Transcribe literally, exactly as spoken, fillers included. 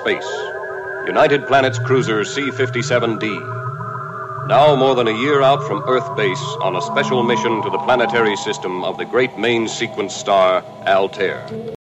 space. United Planets cruiser C fifty-seven D. Now more than a year out from Earth base on a special mission to the planetary system of the great main sequence star, Altair.